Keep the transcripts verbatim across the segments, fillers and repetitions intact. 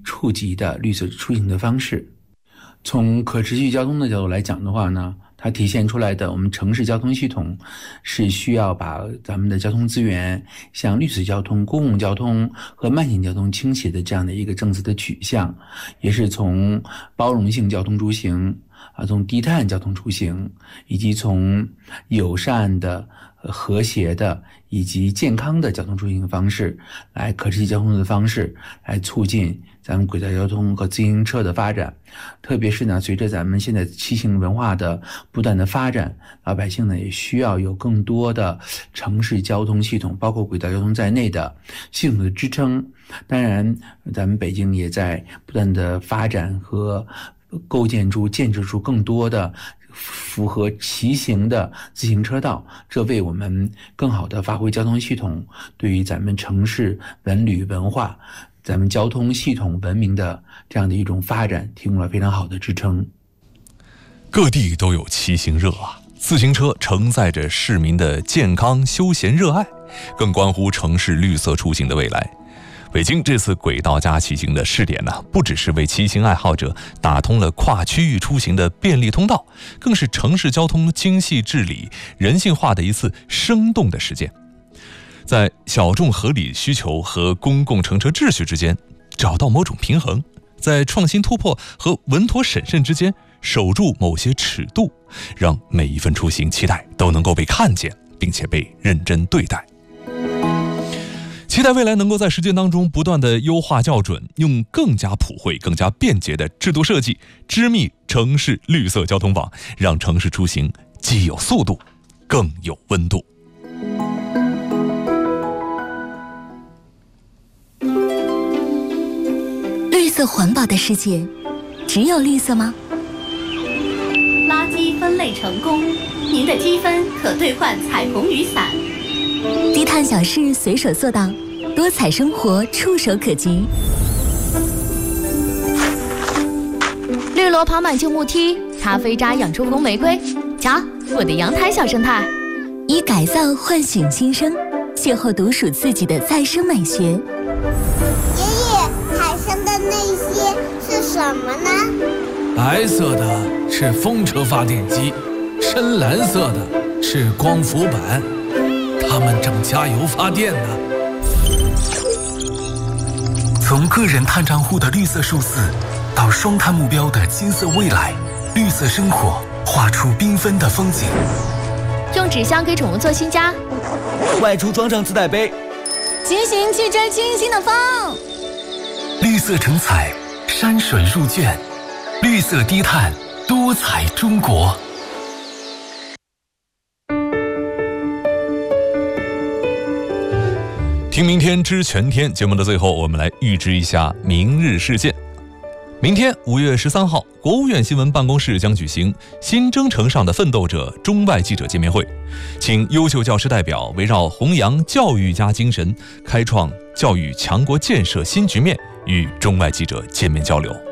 触及的绿色出行的方式。从可持续交通的角度来讲的话呢，它体现出来的我们城市交通系统是需要把咱们的交通资源向绿色交通、公共交通和慢行交通倾斜的这样的一个政策的取向，也是从包容性交通出行啊，从低碳交通出行，以及从友善的、和谐的以及健康的交通出行方式来可持续交通的方式来促进咱们轨道交通和自行车的发展。特别是呢，随着咱们现在骑行文化的不断的发展，老百姓呢也需要有更多的城市交通系统，包括轨道交通在内的系统的支撑。当然咱们北京也在不断的发展和构建出建设出更多的符合骑行的自行车道，这为我们更好的发挥交通系统对于咱们城市文旅文化、咱们交通系统文明的这样的一种发展提供了非常好的支撑。 各地都有骑行热啊，自行车承载着市民的健康休闲热爱，更关乎城市绿色出行的未来。北京这次轨道加骑行的试点呢，不只是为骑行爱好者打通了跨区域出行的便利通道，更是城市交通精细治理、人性化的一次生动的实践。在小众合理需求和公共乘车秩序之间找到某种平衡，在创新突破和稳妥审慎之间守住某些尺度，让每一份出行期待都能够被看见，并且被认真对待。期待未来能够在实践当中不断的优化校准，用更加普惠、更加便捷的制度设计，织密城市绿色交通网，让城市出行既有速度，更有温度。 绿色环保的世界，只有绿色吗？ 垃圾分类成功，您的积分可兑换彩虹雨伞。 低碳小事随手做到，多彩生活触手可及。 绿萝跑满旧木梯，咖啡渣养出红玫瑰。瞧，我的阳台小生态。 以改造唤醒新生，邂逅独属自己的再生美学。 爷爷，海上的那些是什么呢？ 白色的是风车发电机，深蓝色的是光伏板，它们正加油发电呢。 从个人碳账户的绿色数字，到双碳目标的金色未来，绿色生活画出缤纷的风景。 用纸箱给宠物做新家， 外出装上自带杯， 骑行去追清新的风。 绿色成彩，山水入卷，绿色低碳，多彩中国。 听明天知全天节目的最后，我们来预知一下明日事件。明天五月十三号，国务院新闻办公室将举行新征程上的奋斗者中外记者见面会，请优秀教师代表围绕弘扬教育家精神，开创教育强国建设新局面，与中外记者见面交流。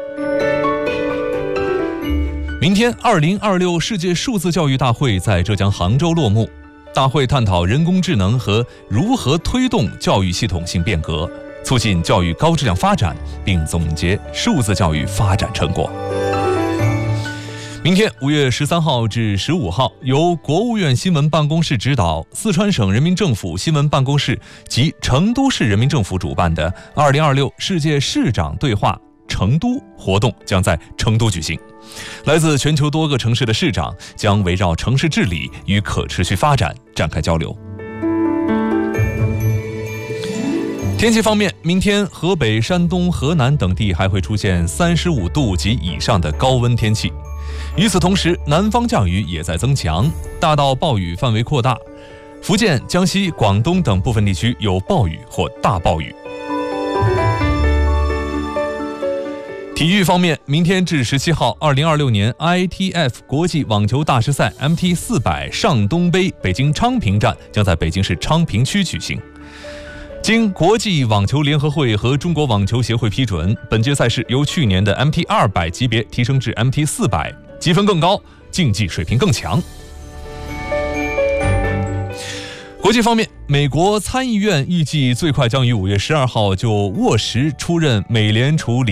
明天二零二六世界数字教育大会在浙江杭州落幕，大会探讨人工智能和如何推动教育系统性变革，促进教育高质量发展，并总结数字教育发展成果。明天五月十三号至十五号，由国务院新闻办公室指导，四川省人民政府新闻办公室及成都市人民政府主办的二零二六世界市长对话成都活动将在成都举行。来自全球多个城市的市长将围绕城市治理与可持续发展展开交流。天气方面，明天河北、山东、河南等地还会出现三十五度及以上的高温天气。与此同时，南方降雨也在增强，大到暴雨范围扩大，福建、江西、广东等部分地区有暴雨或大暴雨。体育方面，明天至十七号，二零二六年 I T F 国际网球大师赛 M T 四百上东杯北京昌平站将在北京市昌平区举行。经国际网球联合会和中国网球协会批准，本届赛事由去年的 M T 二百 级别提升至 M T 四百，积分更高，竞技水平更强。国际方面，美国参议院预计最快将于五月十二号就沃什出任美联储理